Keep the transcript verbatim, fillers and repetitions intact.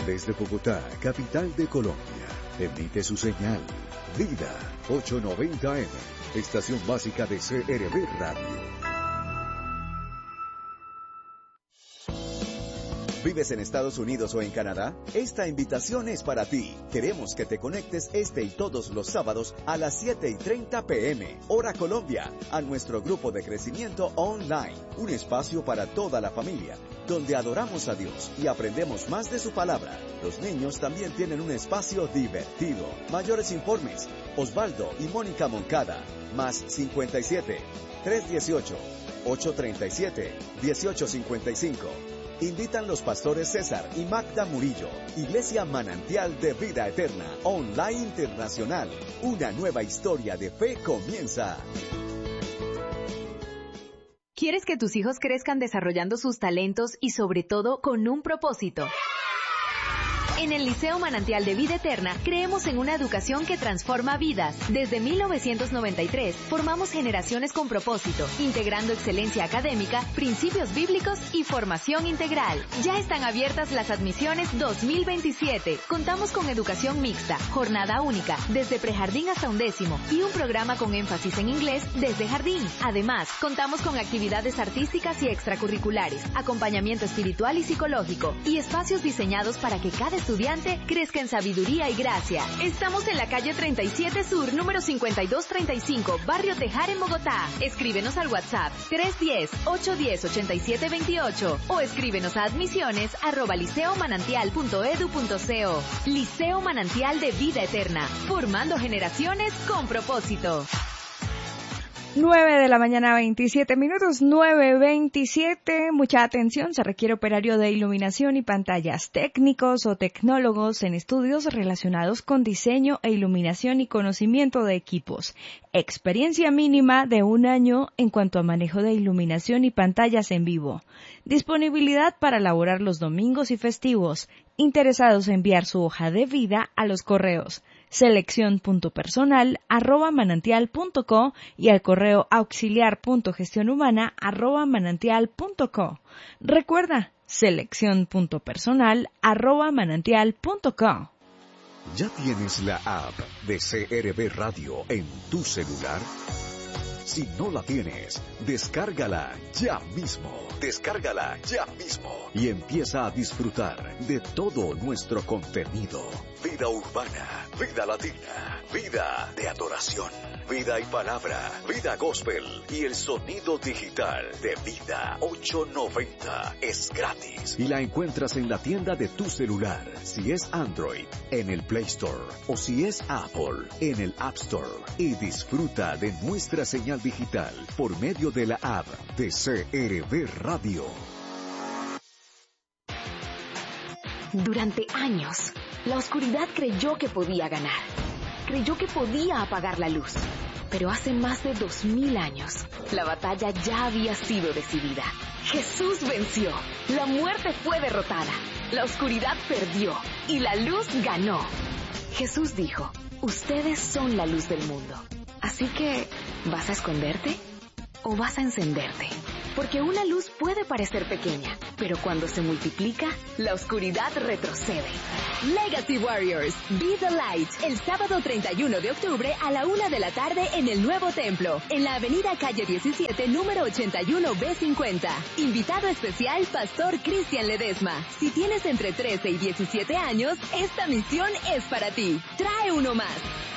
Desde Bogotá, capital de Colombia, emite su señal Vida ochocientos noventa eme, estación básica de C R V Radio. ¿Vives en Estados Unidos o en Canadá? Esta invitación es para ti. Queremos que te conectes este y todos los sábados a las siete y treinta pe eme, hora Colombia, a nuestro grupo de crecimiento online. Un espacio para toda la familia, donde adoramos a Dios y aprendemos más de su palabra. Los niños también tienen un espacio divertido. Mayores informes, Osvaldo y Mónica Moncada, más cincuenta y siete, trescientos dieciocho, ochocientos treinta y siete, dieciocho cincuenta y cinco. Invitan los pastores César y Magda Murillo. Iglesia Manantial de Vida Eterna, Online Internacional. Una nueva historia de fe comienza. ¿Quieres que tus hijos crezcan desarrollando sus talentos y sobre todo con un propósito? En el Liceo Manantial de Vida Eterna creemos en una educación que transforma vidas. Desde mil novecientos noventa y tres formamos generaciones con propósito, integrando excelencia académica, principios bíblicos y formación integral. Ya están abiertas las admisiones dos mil veintisiete. Contamos con educación mixta, jornada única, desde prejardín hasta undécimo y un programa con énfasis en inglés desde jardín. Además, contamos con actividades artísticas y extracurriculares, acompañamiento espiritual y psicológico y espacios diseñados para que cada estudiante crezca en sabiduría y gracia. Estamos en la calle treinta y siete Sur, número cincuenta y dos treinta y cinco, Barrio Tejar, en Bogotá. Escríbenos al WhatsApp tres uno cero, ocho uno cero, ocho siete dos ocho o escríbenos a admisiones arroba liceomanantial punto edu punto co. Liceo Manantial de Vida Eterna, formando generaciones con propósito. nueve de la mañana, veintisiete minutos, nueve veintisiete. Mucha atención, se requiere operario de iluminación y pantallas, técnicos o tecnólogos en estudios relacionados con diseño e iluminación y conocimiento de equipos. Experiencia mínima de un año en cuanto a manejo de iluminación y pantallas en vivo. Disponibilidad para laborar los domingos y festivos. Interesados en enviar su hoja de vida a los correos selección.personal arroba manantial punto co y al correo auxiliar.gestionhumana arroba manantial punto co. Recuerda, selección.personal arroba manantial punto co. ¿Ya tienes la app de C R V Radio en tu celular? Si no la tienes, descárgala ya mismo. Descárgala ya mismo y empieza a disfrutar de todo nuestro contenido. Vida urbana, vida latina, vida de adoración, vida y palabra, vida gospel y el sonido digital de Vida ochocientos noventa. Es gratis y la encuentras en la tienda de tu celular. Si es Android, en el Play Store, o si es Apple, en el App Store. Y disfruta de nuestra señal digital por medio de la app de C R V Radio. Durante años, la oscuridad creyó que podía ganar. Creyó que podía apagar la luz. Pero hace más de dos mil años, la batalla ya había sido decidida. Jesús venció. La muerte fue derrotada. La oscuridad perdió. Y la luz ganó. Jesús dijo, ustedes son la luz del mundo. Así que, ¿vas a esconderte o vas a encenderte? Porque una luz puede parecer pequeña, pero cuando se multiplica, la oscuridad retrocede. Legacy Warriors, Be the Light, el sábado treinta y uno de octubre a la una de la tarde en el Nuevo Templo, en la avenida Calle diecisiete, número ochenta y uno B cincuenta. Invitado especial, Pastor Cristian Ledesma. Si tienes entre trece y diecisiete años, esta misión es para ti. Trae uno más.